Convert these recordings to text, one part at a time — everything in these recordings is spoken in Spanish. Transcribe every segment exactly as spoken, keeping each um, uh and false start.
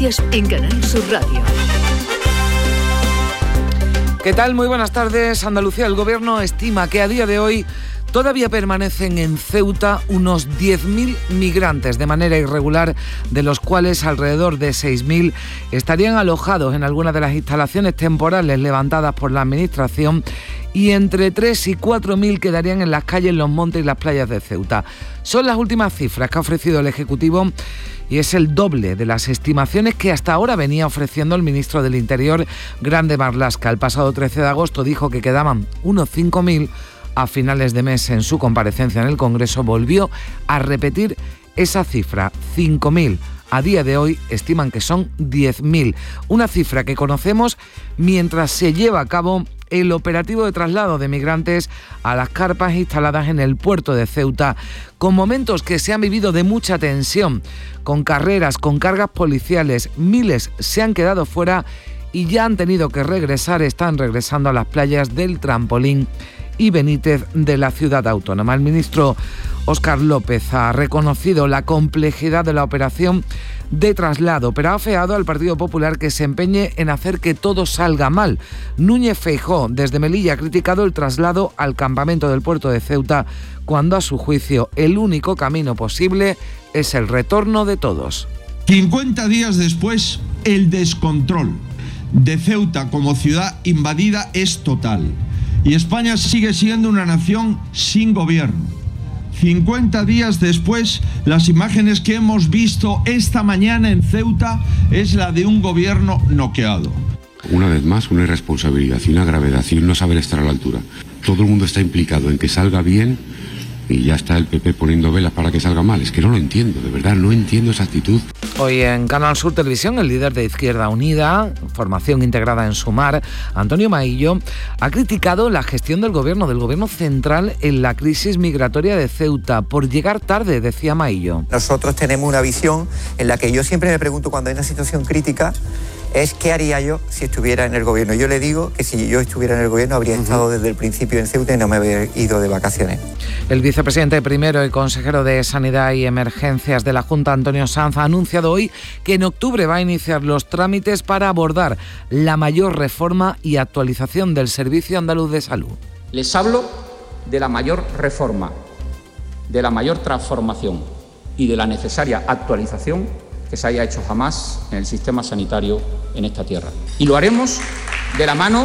En Canal Sur Radio. ¿Qué tal? Muy buenas tardes. Andalucía, el gobierno estima que a día de hoy todavía permanecen en Ceuta unos diez mil migrantes de manera irregular, de los cuales alrededor de seis mil estarían alojados en algunas de las instalaciones temporales levantadas por la Administración, y entre tres y cuatro mil quedarían en las calles, los montes y las playas de Ceuta. Son las últimas cifras que ha ofrecido el Ejecutivo y es el doble de las estimaciones que hasta ahora venía ofreciendo el ministro del Interior, Grande Marlaska. El pasado trece de agosto dijo que quedaban unos cinco mil. A finales de mes, en su comparecencia en el Congreso, volvió a repetir esa cifra, cinco mil. A día de hoy estiman que son diez mil, una cifra que conocemos mientras se lleva a cabo el operativo de traslado de migrantes a las carpas instaladas en el puerto de Ceuta, con momentos que se han vivido de mucha tensión, con carreras, con cargas policiales. Miles se han quedado fuera y ya han tenido que regresar, están regresando a las playas del Trampolín y Benítez de la ciudad autónoma. El ministro Óscar López ha reconocido la complejidad de la operación de traslado, pero ha afeado al Partido Popular que se empeñe en hacer que todo salga mal. Núñez Feijóo, desde Melilla, ha criticado el traslado al campamento del puerto de Ceuta, cuando a su juicio el único camino posible es el retorno de todos. cincuenta días después, el descontrol de Ceuta como ciudad invadida es total. Y España sigue siendo una nación sin gobierno. cincuenta días después, las imágenes que hemos visto esta mañana en Ceuta es la de un gobierno noqueado. Una vez más, una irresponsabilidad y una gravedad y un no saber estar a la altura. Todo el mundo está implicado en que salga bien y ya está el P P poniendo velas para que salga mal. Es que no lo entiendo, de verdad, no entiendo esa actitud. Hoy en Canal Sur Televisión, el líder de Izquierda Unida, formación integrada en Sumar, Antonio Maillo, ha criticado la gestión del gobierno, del gobierno central en la crisis migratoria de Ceuta, por llegar tarde, decía Maillo. Nosotros tenemos una visión en la que yo siempre me pregunto, cuando hay una situación crítica, es qué haría yo si estuviera en el gobierno. Yo le digo que si yo estuviera en el gobierno habría uh-huh. estado desde el principio en Ceuta y no me habría ido de vacaciones. El vicepresidente primero y consejero de Sanidad y Emergencias de la Junta, Antonio Sanz, ha anunciado hoy que en octubre va a iniciar los trámites para abordar la mayor reforma y actualización del Servicio Andaluz de Salud. Les hablo de la mayor reforma, de la mayor transformación y de la necesaria actualización que se haya hecho jamás en el sistema sanitario en esta tierra. Y lo haremos de la mano,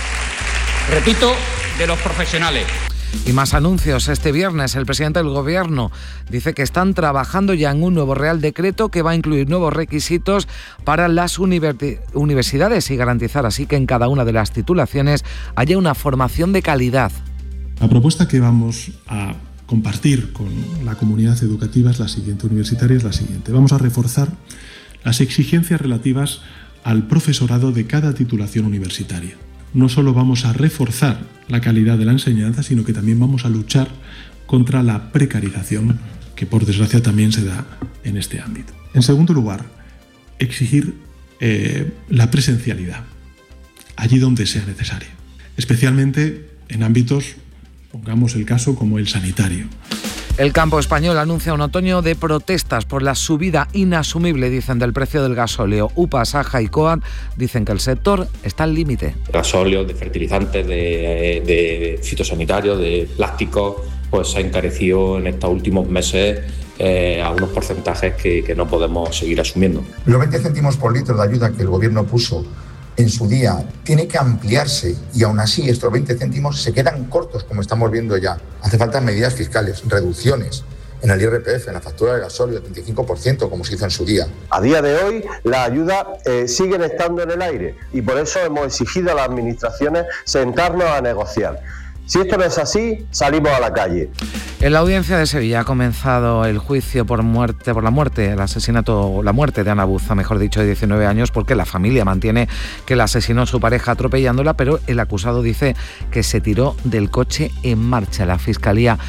repito, de los profesionales. Y más anuncios. Este viernes el presidente del Gobierno dice que están trabajando ya en un nuevo Real Decreto que va a incluir nuevos requisitos para las universi- universidades y garantizar así que en cada una de las titulaciones haya una formación de calidad. La propuesta que vamos a compartir con la comunidad educativa es la siguiente, universitaria es la siguiente. Vamos a reforzar las exigencias relativas al profesorado de cada titulación universitaria. No solo vamos a reforzar la calidad de la enseñanza, sino que también vamos a luchar contra la precarización que por desgracia también se da en este ámbito. En segundo lugar, exigir eh, la presencialidad allí donde sea necesaria, especialmente en ámbitos, pongamos el caso como el sanitario. El campo español anuncia un otoño de protestas por la subida inasumible, dicen, del precio del gasóleo. UPA, Saja y COAG dicen que el sector está al límite. Gasóleo, de fertilizantes, de, de fitosanitarios, de plásticos, pues se ha encarecido en estos últimos meses eh, a unos porcentajes que, que no podemos seguir asumiendo. Los veinte céntimos por litro de ayuda que el gobierno puso en su día tiene que ampliarse y aún así estos veinte céntimos se quedan cortos, como estamos viendo ya. Hace falta medidas fiscales, reducciones en el I R P F, en la factura de gasóleo, del treinta y cinco por ciento, como se hizo en su día. A día de hoy, las ayudas eh, siguen estando en el aire y por eso hemos exigido a las administraciones sentarnos a negociar. Si esto no es así, salimos a la calle. En la audiencia de Sevilla ha comenzado el juicio por muerte, por la muerte, el asesinato, la muerte de Ana Buza, mejor dicho, de diecinueve años, porque la familia mantiene que la asesinó su pareja atropellándola, pero el acusado dice que se tiró del coche en marcha. La Fiscalía